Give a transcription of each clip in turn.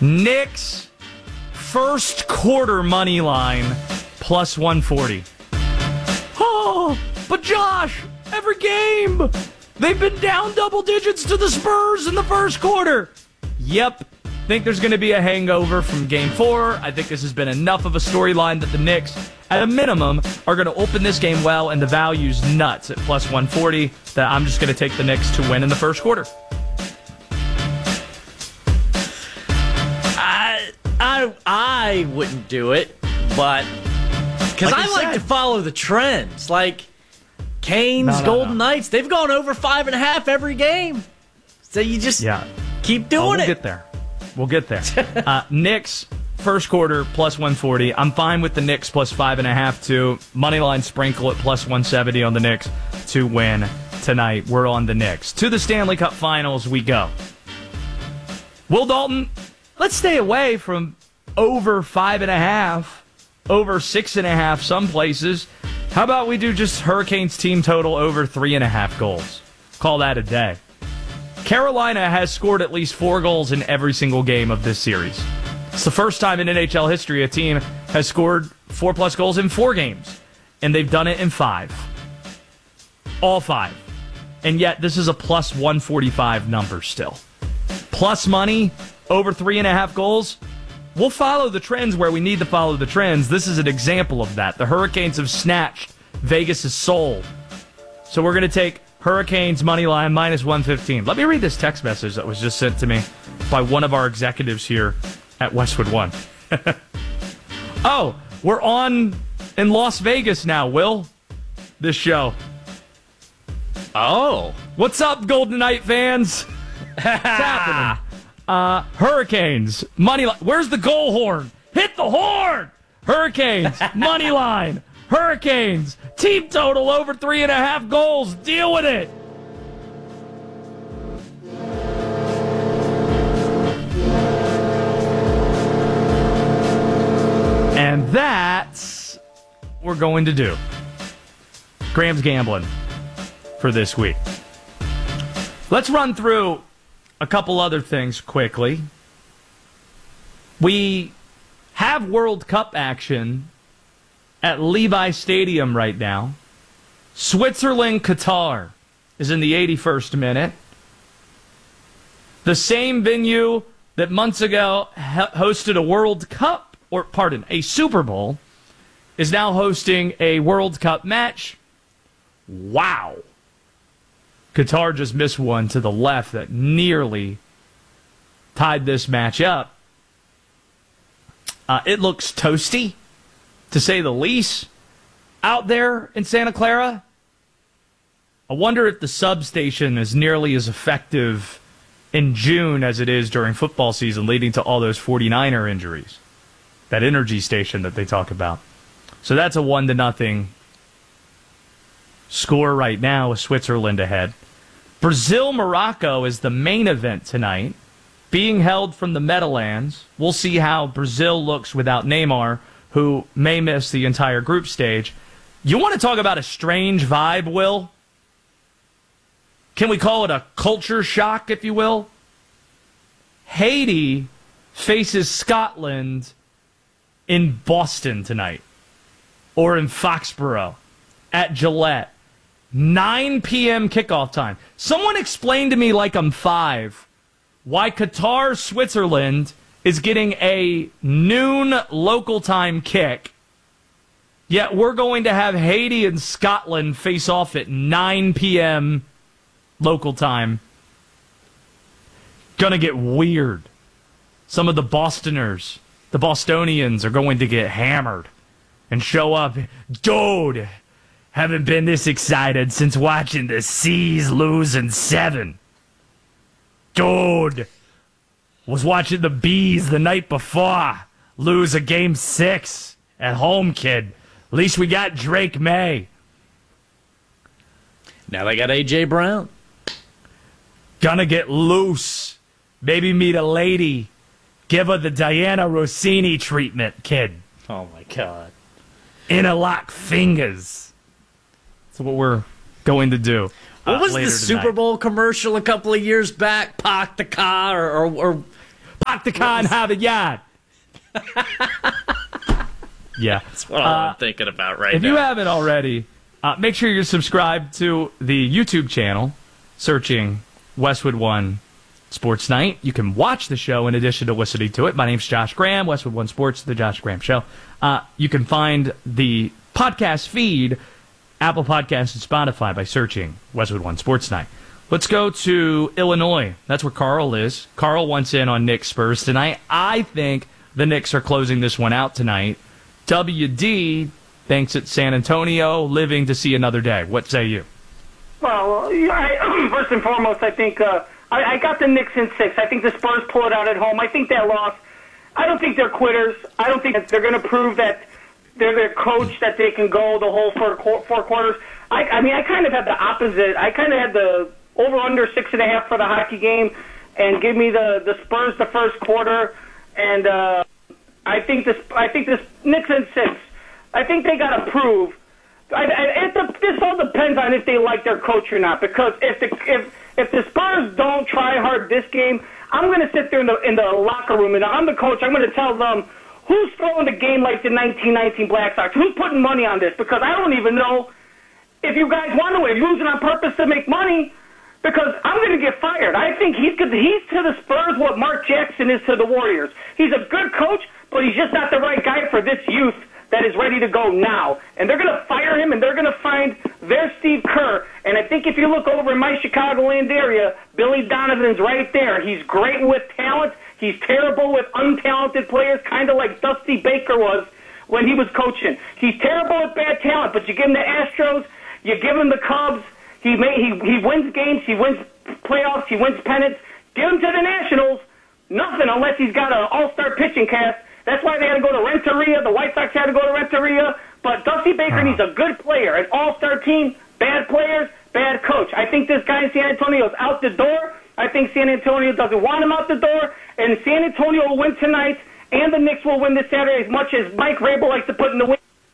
Knicks first quarter money line plus 140. Oh, but Josh, every game they've been down double digits to the Spurs in the first quarter. Yep. Think there's going to be a hangover from Game 4. I think this has been enough of a storyline that the Knicks, at a minimum, are going to open this game well, and the value's nuts at plus 140 that I'm just going to take the Knicks to win in the first quarter. I wouldn't do it, but because I like to follow the trends. Like Canes, Golden Knights, they've gone over 5.5 every game. So you just keep doing it. We'll get there. Knicks, first quarter, plus 140. I'm fine with the Knicks plus 5.5 too. Moneyline sprinkle at plus 170 on the Knicks to win tonight. We're on the Knicks. To the Stanley Cup Finals we go. Will Dalton, let's stay away from over 5.5, over 6.5 some places. How about we do just Hurricanes team total over 3.5 goals? Call that a day. Carolina has scored at least 4 goals in every single game of this series. It's the first time in NHL history a team has scored 4+ goals in 4 games, and they've done it in 5. All 5. And yet this is a plus 145 number still. Plus money, over 3.5 goals. We'll follow the trends where we need to follow the trends. This is an example of that. The Hurricanes have snatched Vegas' soul. So we're going to take Hurricanes money line minus 115. Let me read this text message that was just sent to me by one of our executives here at Westwood One. Oh, we're on in Las Vegas now, Will. This show. Oh. What's up, Golden Knight fans? What's happening? Hurricanes money line. Where's the goal horn? Hit the horn! Hurricanes money line. Hurricanes team total over 3.5 goals. Deal with it. And that's what we're going to do. Graham's gambling for this week. Let's run through a couple other things quickly. We have World Cup action at Levi Stadium right now. Switzerland, Qatar is in the 81st minute. The same venue that months ago hosted a World Cup, a Super Bowl, is now hosting a World Cup match. Wow. Qatar just missed one to the left that nearly tied this match up. It looks toasty, to say the least, out there in Santa Clara. I wonder if the substation is nearly as effective in June as it is during football season, leading to all those 49er injuries. That energy station that they talk about. So that's a 1-0 score right now with Switzerland ahead. Brazil-Morocco is the main event tonight, being held from the Meadowlands. We'll see how Brazil looks without Neymar, who may miss the entire group stage. You want to talk about a strange vibe, Will? Can we call it a culture shock, if you will? Haiti faces Scotland in Boston tonight, or in Foxborough, at Gillette. 9 p.m. kickoff time. Someone explain to me, like I'm 5, why Qatar, Switzerland is getting a noon local time kick, yet we're going to have Haiti and Scotland face off at 9 p.m. local time. Gonna get weird. Some of the Bostoners, the Bostonians, are going to get hammered and show up. Dude, haven't been this excited since watching the Seas lose in 7. Dude, was watching the Bees the night before lose a game 6 at home, kid. At least we got Drake May. Now they got A.J. Brown. Gonna get loose. Maybe meet a lady. Give her the Diana Rossini treatment, kid. Oh, my God. Interlock fingers. That's what we're going to do. What was the Super Bowl commercial a couple of years back? Park the car or Maak de kan hebben jaar. Yeah. That's what I'm thinking about right now. If you haven't already, make sure you're subscribed to the YouTube channel, searching Westwood One Sports Night. You can watch the show in addition to listening to it. My name's Josh Graham, Westwood One Sports, The Josh Graham Show. You can find the podcast feed, Apple Podcasts and Spotify, by searching Westwood One Sports Night. Let's go to Illinois. That's where Carl is. Carl wants in on Knicks Spurs tonight. I think the Knicks are closing this one out tonight. WD thinks it's San Antonio, living to see another day. What say you? Well, first and foremost, I think I got the Knicks in 6. I think the Spurs pull it out at home. I think that loss, I don't think they're quitters. I don't think that they're going to prove that they're their coach, that they can go the whole four quarters. I mean, I kind of had the opposite. I kind of had the over-under 6.5 for the hockey game, and give me the Spurs the first quarter. And I think this Knicks in 6. I think they got to prove. This all depends on if they like their coach or not. Because if the Spurs don't try hard this game, I'm going to sit there in the locker room, and I'm the coach. I'm going to tell them who's throwing the game like the 1919 Black Sox. Who's putting money on this? Because I don't even know if you guys want to win. You're losing on purpose to make money. Because I'm going to get fired. I think he's to the Spurs what Mark Jackson is to the Warriors. He's a good coach, but he's just not the right guy for this youth that is ready to go now. And they're going to fire him, and they're going to find their Steve Kerr. And I think if you look over in my Chicagoland area, Billy Donovan's right there. He's great with talent. He's terrible with untalented players, kind of like Dusty Baker was when he was coaching. He's terrible with bad talent, but you give him the Astros, you give him the Cubs, he wins games, he wins playoffs, he wins pennants. Give him to the Nationals, nothing unless he's got an all-star pitching cast. That's why they had to go to Renteria. The White Sox had to go to Renteria. But Dusty Baker needs a good player, an all-star team, bad players, bad coach. I think this guy in San Antonio is out the door. I think San Antonio doesn't want him out the door. And San Antonio will win tonight, and the Knicks will win this Saturday as much as Mike Rabel likes to put in the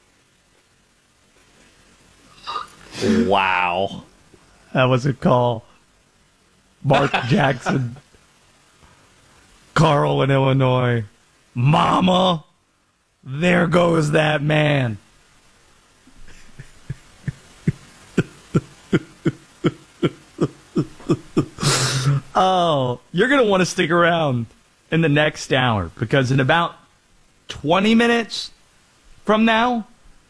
win. Wow. That was a call. Mark Jackson. Carl in Illinois. Mama, there goes that man. Oh, you're going to want to stick around in the next hour, because in about 20 minutes from now,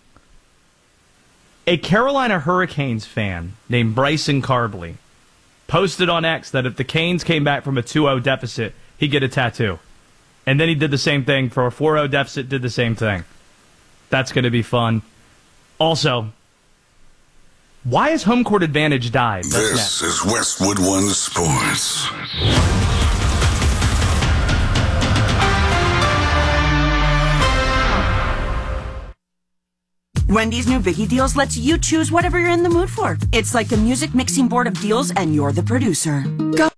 a Carolina Hurricanes fan named Bryson Carbley posted on X that if the Canes came back from a 2-0 deficit, he'd get a tattoo. And then he did the same thing for a 4-0 deficit, did the same thing. That's going to be fun. Also, why has home court advantage died? This is Westwood One Sports. Wendy's new Biggie Deals lets you choose whatever you're in the mood for. It's like a music mixing board of deals, and you're the producer. Go